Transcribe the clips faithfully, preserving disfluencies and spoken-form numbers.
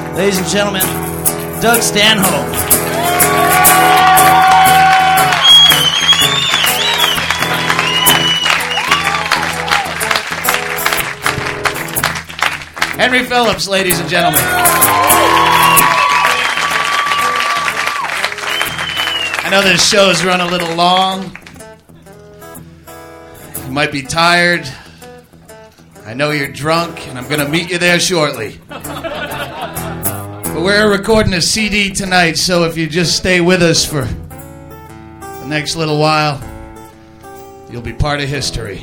Ladies and gentlemen, Doug Stanhope. Henry Phillips, ladies and gentlemen. I know this show's run a little long. You might be tired. I know you're drunk, and I'm going to meet you there shortly. But we're recording a C D tonight, so if you just stay with us for the next little while, you'll be part of history.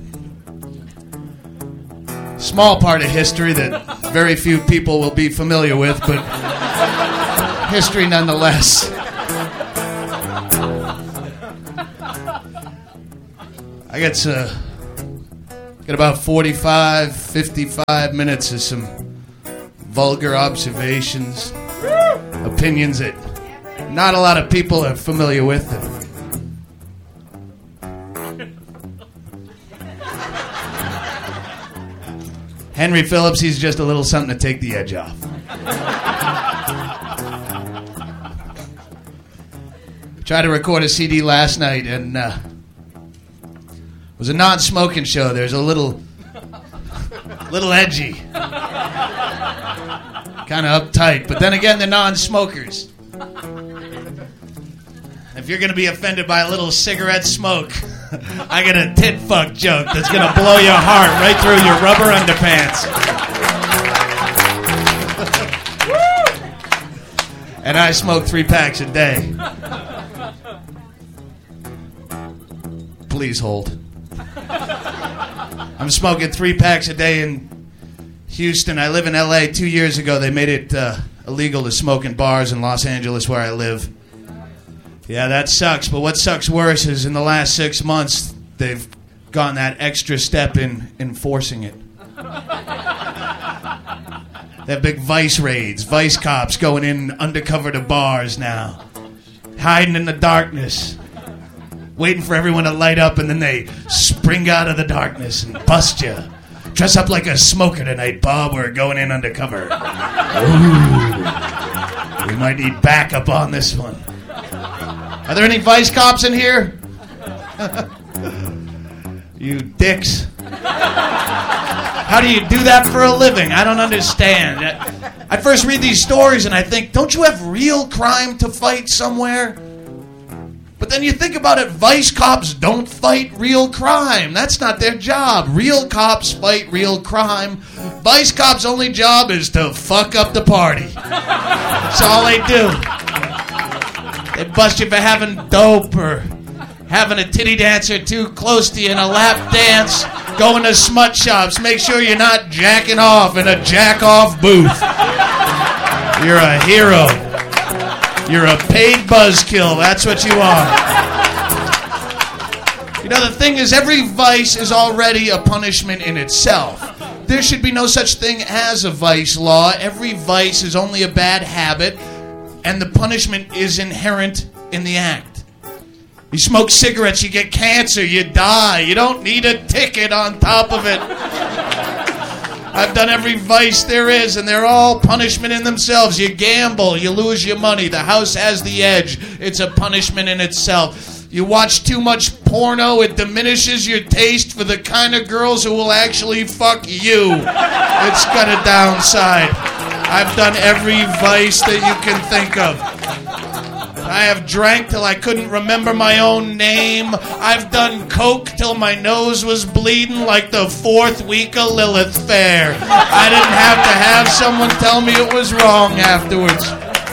Small part of history that very few people will be familiar with, but history nonetheless. I got to got about forty-five, fifty-five minutes of some vulgar observations, opinions that not a lot of people are familiar with. Henry Phillips, he's just a little something to take the edge off. Tried to record a C D last night, and uh, it was a non-smoking show. There's a little, little edgy, kind of uptight. But then again, they're non-smokers. If you're going to be offended by a little cigarette smoke, I got a tit fuck joke that's going to blow your heart right through your rubber underpants. And I smoke three packs a day. Please hold. I'm smoking three packs a day in Houston. I live in L A. Two years ago, they made it uh, illegal to smoke in bars in Los Angeles, where I live. Yeah, that sucks. But what sucks worse is in the last six months, they've gone that extra step in enforcing it. They have big vice raids, vice cops going in undercover to bars now, hiding in the darkness, waiting for everyone to light up, and then they spring out of the darkness and bust you. Dress up like a smoker tonight, Bob. We're going in undercover. Ooh. We might need backup on this one. Are there any vice cops in here? You dicks. How do you do that for a living? I don't understand. I first read these stories and I think, don't you have real crime to fight somewhere? But then you think about it, vice cops don't fight real crime. That's not their job. Real cops fight real crime. Vice cops' only job is to fuck up the party. That's all they do. They bust you for having dope or having a titty dancer too close to you in a lap dance, going to smut shops. Make sure you're not jacking off in a jack-off booth. You're a hero. You're a paid buzzkill. That's what you are. You know, the thing is, every vice is already a punishment in itself. There should be no such thing as a vice law. Every vice is only a bad habit, and the punishment is inherent in the act. You smoke cigarettes, you get cancer, you die. You don't need a ticket on top of it. I've done every vice there is, and they're all punishment in themselves. You gamble, you lose your money. The house has the edge. It's a punishment in itself. You watch too much porno, it diminishes your taste for the kind of girls who will actually fuck you. It's got a downside. I've done every vice that you can think of. I have drank till I couldn't remember my own name. I've done coke till my nose was bleeding like the fourth week of Lilith Fair. I didn't have to have someone tell me it was wrong afterwards.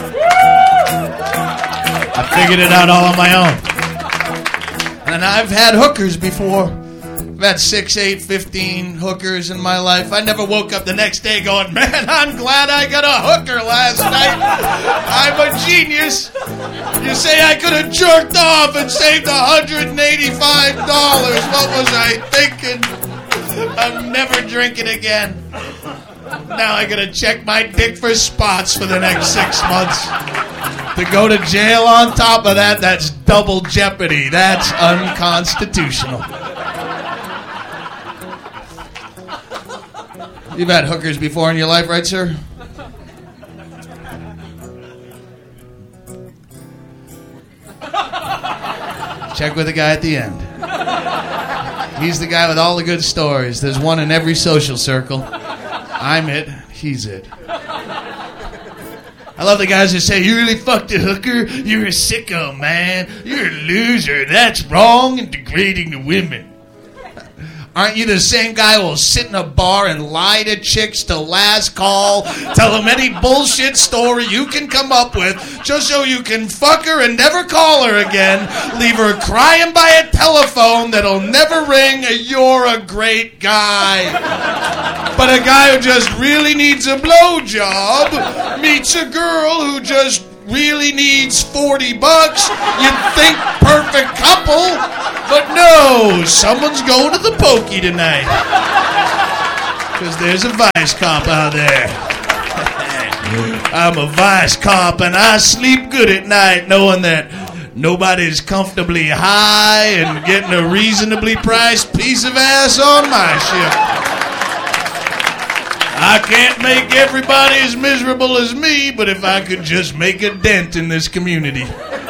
I figured it out all on my own. And I've had hookers before. I've had six, eight, fifteen hookers in my life. I never woke up the next day going, man, I'm glad I got a hooker last night. I'm a genius. You say I could have jerked off and saved one hundred eighty-five dollars. What was I thinking? I'm never drinking again. Now I gotta check my dick for spots for the next six months. To go to jail on top of that, that's double jeopardy. That's unconstitutional. You've had hookers before in your life, right, sir? Check with the guy at the end. He's the guy with all the good stories. There's one in every social circle. I'm it. He's it. I love the guys that say, you really fucked a hooker? You're a sicko, man. You're a loser. That's wrong and degrading to women. Aren't you the same guy who will sit in a bar and lie to chicks till last call, tell them any bullshit story you can come up with just so you can fuck her and never call her again, leave her crying by a telephone that'll never ring a you're a great guy. But a guy who just really needs a blowjob meets a girl who just really needs forty bucks. You'd think perfect couple, but no, someone's going to the pokey tonight. Because there's a vice cop out there. I'm a vice cop and I sleep good at night knowing that nobody's comfortably high and getting a reasonably priced piece of ass on my ship. I can't make everybody as miserable as me, but if I could just make a dent in this community.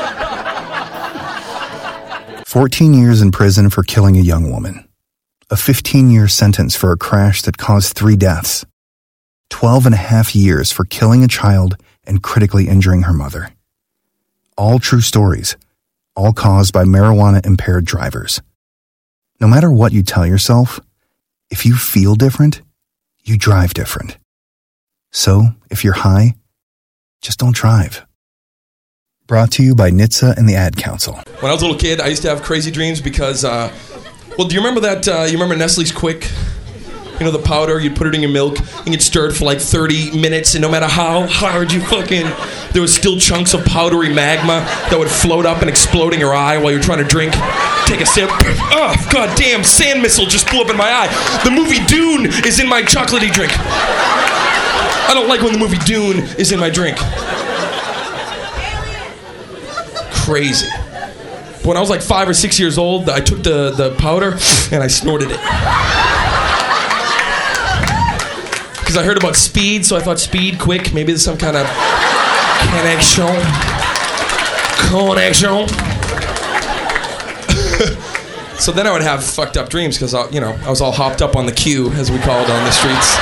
fourteen years in prison for killing a young woman. A fifteen-year sentence for a crash that caused three deaths. twelve and a half years for killing a child and critically injuring her mother. All true stories, all caused by marijuana-impaired drivers. No matter what you tell yourself, if you feel different, you drive different. So, if you're high, just don't drive. Brought to you by N H T S A and the Ad Council. When I was a little kid, I used to have crazy dreams because, uh, well, do you remember that, uh, you remember Nestle's Quick? You know, the powder, you'd put it in your milk, and you'd stir it for like thirty minutes, and no matter how hard you fucking, there was still chunks of powdery magma that would float up and explode in your eye while you're trying to drink. Take a sip. Oh, goddamn, sand missile just blew up in my eye. The movie Dune is in my chocolatey drink. I don't like when the movie Dune is in my drink. Crazy. But when I was like five or six years old, I took the, the powder and I snorted it. Because I heard about speed, so I thought speed, quick, maybe there's some kind of connection. Connection. So then I would have fucked up dreams because, you know, I was all hopped up on the queue, as we call it on the streets.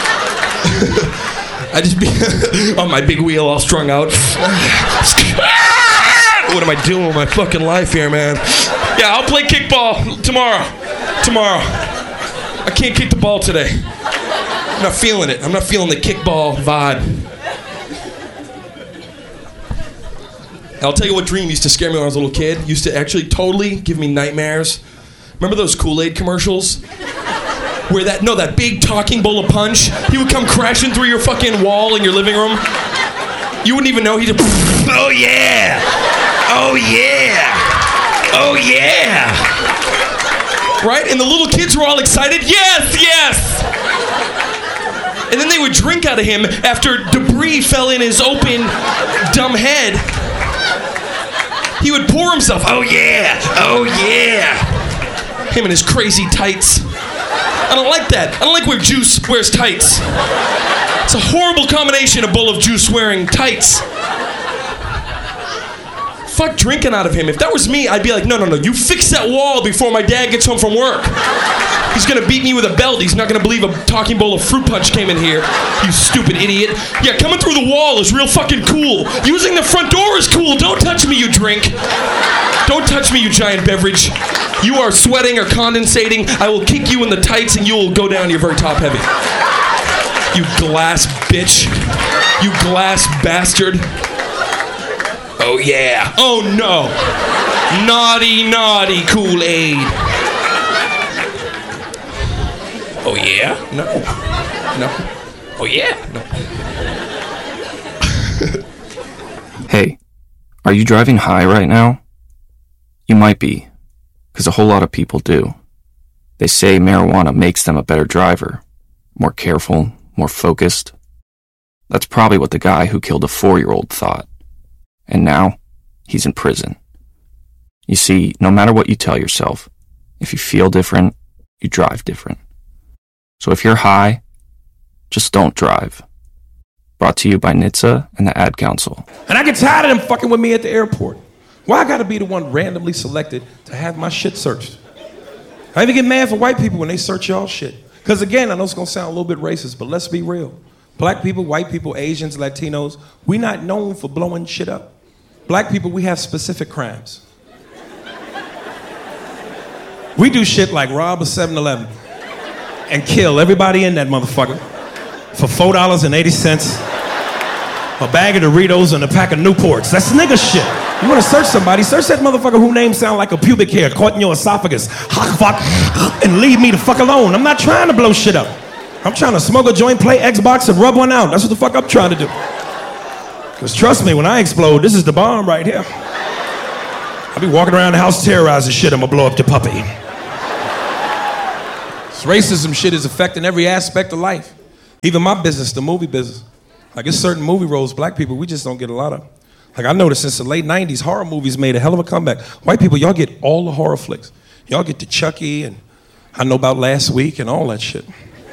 I'd just be on my big wheel all strung out. What am I doing with my fucking life here, man? Yeah, I'll play kickball tomorrow. Tomorrow. I can't kick the ball today. I'm not feeling it. I'm not feeling the kickball vibe. I'll tell you what dream used to scare me when I was a little kid. Used to actually totally give me nightmares. Remember those Kool-Aid commercials? Where that, no, that big talking bowl of punch, he would come crashing through your fucking wall in your living room. You wouldn't even know. He'd just, oh yeah, oh yeah, oh yeah. Right? And the little kids were all excited. Yes, yes. And then they would drink out of him after debris fell in his open, dumb head. He would pour himself. Oh yeah, oh yeah. Him and his crazy tights. I don't like that. I don't like where Juice wears tights. It's a horrible combination, a bowl of Juice wearing tights. Fuck drinking out of him. If that was me, I'd be like, no, no, no, you fix that wall before my dad gets home from work. He's gonna beat me with a belt. He's not gonna believe a talking bowl of fruit punch came in here. You stupid idiot. Yeah, coming through the wall is real fucking cool. Using the front door is cool. Don't touch me, you drink. Don't touch me, you giant beverage. You are sweating or condensating. I will kick you in the tights and you will go down your very top heavy. You glass bitch. You glass bastard. Oh yeah. Oh no. Naughty, naughty Kool-Aid. Oh yeah? No. No. Oh yeah? No. Hey, are you driving high right now? You might be, because a whole lot of people do. They say marijuana makes them a better driver, more careful, more focused. That's probably what the guy who killed a four-year-old thought. And now, he's in prison. You see, no matter what you tell yourself, if you feel different, you drive different. So if you're high, just don't drive. Brought to you by N H T S A and the Ad Council. And I get tired of them fucking with me at the airport. Why I gotta be the one randomly selected to have my shit searched? I even get mad for white people when they search y'all shit. Because again, I know it's gonna sound a little bit racist, but let's be real. Black people, white people, Asians, Latinos, we not known for blowing shit up. Black people, we have specific crimes. We do shit like rob a seven eleven and kill everybody in that motherfucker for four dollars and eighty cents, a bag of Doritos and a pack of Newports. That's nigga shit. You wanna search somebody, search that motherfucker whose name sound like a pubic hair caught in your esophagus. Hawk, fuck, and leave me the fuck alone. I'm not trying to blow shit up. I'm trying to smoke a joint, play Xbox, and rub one out. That's what the fuck I'm trying to do. Because trust me, when I explode, this is the bomb right here. I'll be walking around the house terrorizing shit, I'm gonna blow up your puppy. This racism shit is affecting every aspect of life. Even my business, the movie business. Like, it's certain movie roles, black people, we just don't get a lot of. Like, I noticed since the late nineties, horror movies made a hell of a comeback. White people, y'all get all the horror flicks. Y'all get the Chucky and I Know About Last Week and all that shit.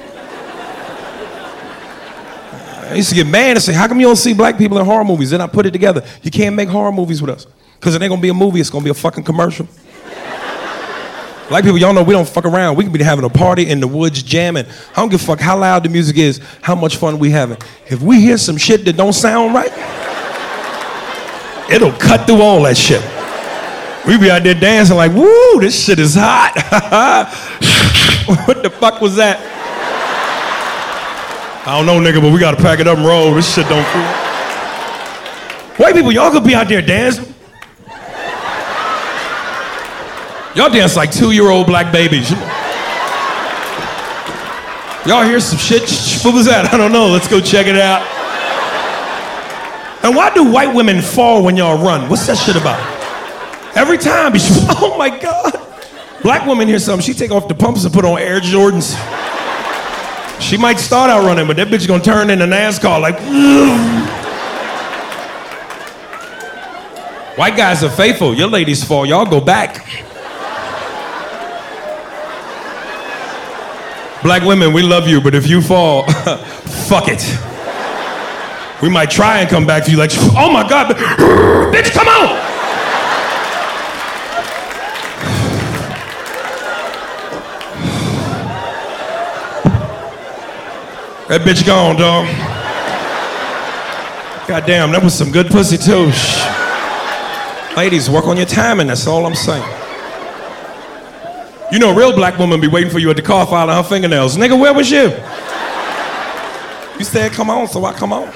I used to get mad and say, how come you don't see black people in horror movies? Then I put it together. You can't make horror movies with us. Because it ain't gonna be a movie, it's gonna be a fucking commercial. Black people, y'all know we don't fuck around. We can be having a party in the woods jamming. I don't give a fuck how loud the music is, how much fun we having. If we hear some shit that don't sound right, it'll cut through all that shit. We be out there dancing like, woo, this shit is hot. What the fuck was that? I don't know, nigga, but we gotta pack it up and roll. This shit don't feel. White people, y'all could be out there dancing. Y'all dance like two-year-old black babies. Y'all hear some shit? What was that? I don't know. Let's go check it out. And why do white women fall when y'all run? What's that shit about? Every time, oh my God. Black women hear something, she take off the pumps and put on Air Jordans. She might start out running, but that bitch gonna turn into NASCAR like, ugh. White guys are faithful. Your ladies fall, y'all go back. Black women, we love you, but if you fall, fuck it. We might try and come back to you like, oh my God, bitch, come on! That bitch gone, dog. Goddamn, that was some good pussy too. Shh. Ladies, work on your timing, that's all I'm saying. You know, a real black woman be waiting for you at the car filing her fingernails. Nigga, where was you? You said come on, so I come on.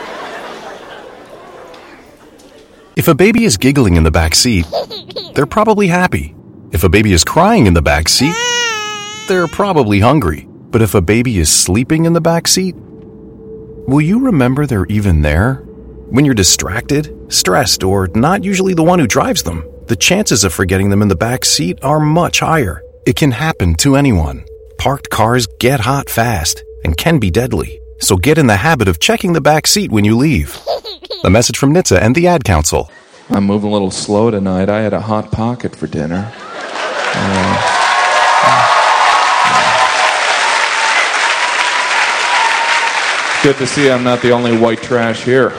If a baby is giggling in the back seat, they're probably happy. If a baby is crying in the back seat, they're probably hungry. But if a baby is sleeping in the back seat, will you remember they're even there? When you're distracted, stressed, or not usually the one who drives them, the chances of forgetting them in the back seat are much higher. It can happen to anyone. Parked cars get hot fast and can be deadly. So get in the habit of checking the back seat when you leave. A message from N H T S A and the Ad Council. I'm moving a little slow tonight. I had a Hot Pocket for dinner. Uh, good to see I'm not the only white trash here.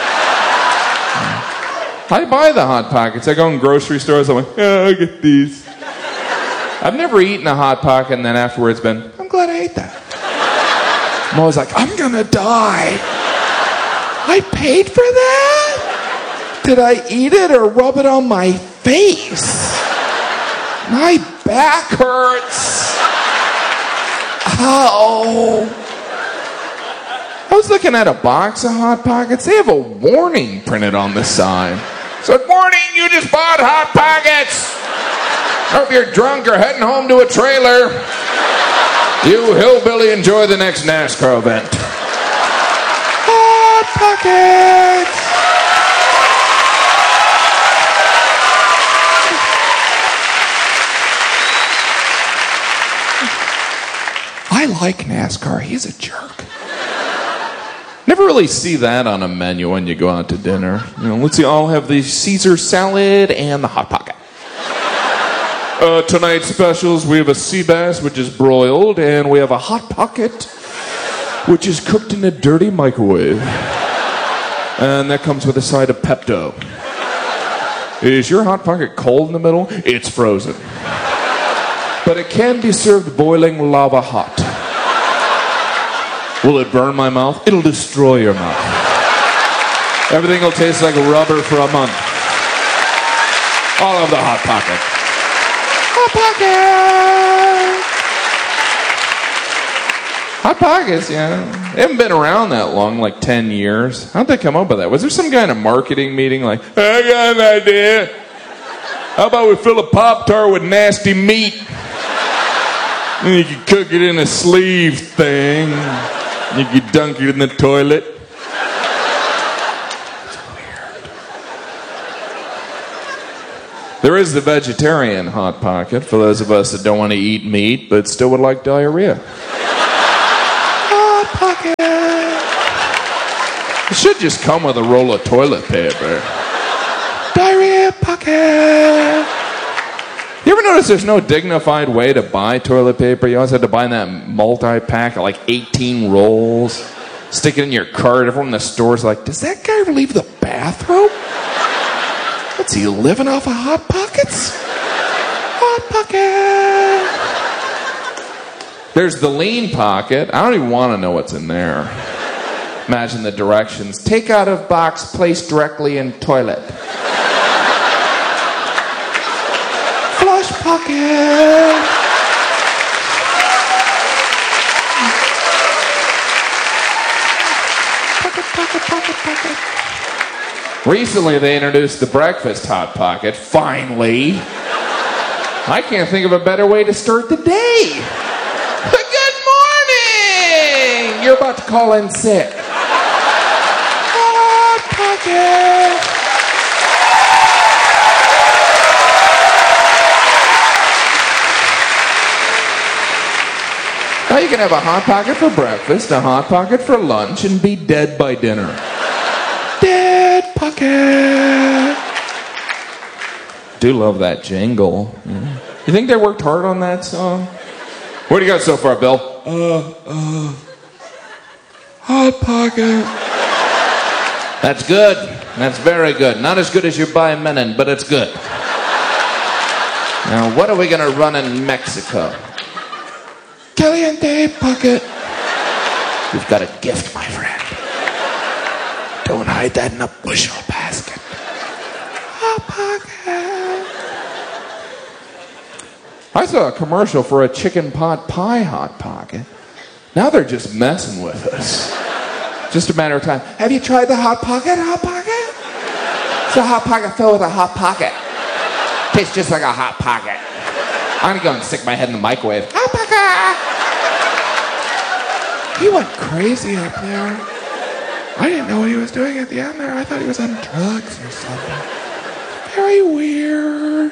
I buy the Hot Pockets. I go in grocery stores, I'm like, yeah, I get these. I've never eaten a Hot Pocket and then afterwards been, I'm glad I ate that. I'm always like, I'm gonna die. I paid for that? Did I eat it or rub it on my face? My back hurts. Ow. I was looking at a box of Hot Pockets. They have a warning printed on the side. So, warning, you just bought Hot Pockets. Or if you're drunk or heading home to a trailer, you hillbilly enjoy the next NASCAR event. Hot Pockets. I like NASCAR. He's a jerk. Never really see that on a menu when you go out to dinner. You know, let's see, I'll have the Caesar salad and the Hot Pocket. Uh, tonight's specials, we have a sea bass, which is broiled, and we have a Hot Pocket, which is cooked in a dirty microwave. And that comes with a side of Pepto. Is your Hot Pocket cold in the middle? It's frozen. But it can be served boiling lava hot. Will it burn my mouth? It'll destroy your mouth. Everything will taste like rubber for a month. All of the Hot Pocket. Hot Pocket! Hot Pockets, yeah. They haven't been around that long, like ten years. How'd they come up with that? Was there some kind of marketing meeting like, I got an idea. How about we fill a Pop-Tart with nasty meat? And you can cook it in a sleeve thing. You can dunk it in the toilet. It's weird. There is the vegetarian Hot Pocket for those of us that don't want to eat meat but still would like diarrhea. Hot Pocket. It should just come with a roll of toilet paper. Diarrhea Pocket. You ever notice there's no dignified way to buy toilet paper? You always had to buy that multi-pack of like eighteen rolls, stick it in your cart. Everyone in the store's like, does that guy ever leave the bathroom? What's he living off of Hot Pockets? Hot Pocket. There's the lean pocket. I don't even want to know what's in there. Imagine the directions. Take out of box, place directly in toilet. Flush pocket. Pocket, pocket, pocket, pocket. Recently they introduced the breakfast Hot Pocket. Finally. I can't think of a better way to start the day. Good morning! You're about to call in sick. Hot Pocket. Now you can have a Hot Pocket for breakfast, a Hot Pocket for lunch, and be dead by dinner. Dead Pocket. Do love that jingle. Mm. You think they worked hard on that song? What do you got so far, Bill? Uh, uh, Hot Pocket. That's good. That's very good. Not as good as your By Menon, but it's good. Now, what are we going to run in Mexico? Caliente Pocket. You've got a gift, my friend. Don't hide that in a bushel basket. Hot Pocket. I saw a commercial for a chicken pot pie Hot Pocket. Now they're just messing with us. Just a matter of time. Have you tried the Hot Pocket? Hot Pocket? It's a Hot Pocket filled with a Hot Pocket. Tastes just like a Hot Pocket. I'm gonna go and stick my head in the microwave. Hot Pocket! He went crazy up there. I didn't know what he was doing at the end there. I thought he was on drugs or something. Very weird.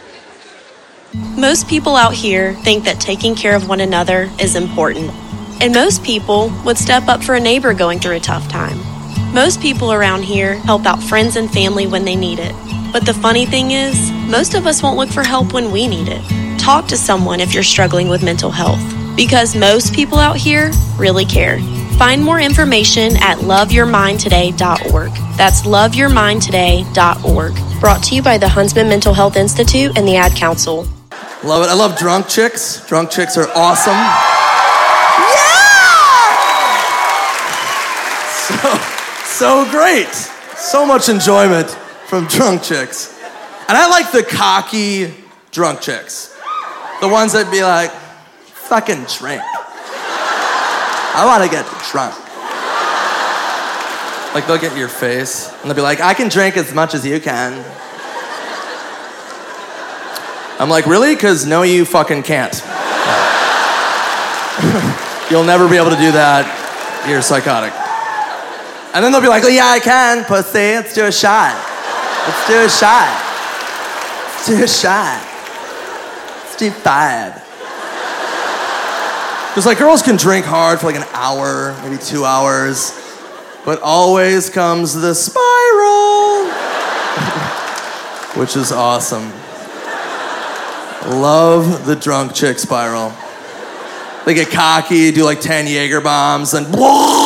Most people out here think that taking care of one another is important. And most people would step up for a neighbor going through a tough time. Most people around here help out friends and family when they need it. But the funny thing is, most of us won't look for help when we need it. Talk to someone if you're struggling with mental health, because most people out here really care. Find more information at love your mind today dot org. That's love your mind today dot org. Brought to you by the Huntsman Mental Health Institute and the Ad Council. Love it. I love drunk chicks. Drunk chicks are awesome. Yeah! So, so great. So much enjoyment from drunk chicks. And I like the cocky drunk chicks. The ones that be like, fucking drink. I want to get drunk. Like, they'll get in your face, and they'll be like, I can drink as much as you can. I'm like, really? Because no, you fucking can't. You'll never be able to do that. You're psychotic. And then they'll be like, oh, yeah, I can, pussy. Let's do a shot. Let's do a shot. Let's do a shot. Let's do five. Because, like, girls can drink hard for like an hour, maybe two hours, but always comes the spiral, which is awesome. Love the drunk chick spiral. They get cocky, do like ten Jaeger bombs, and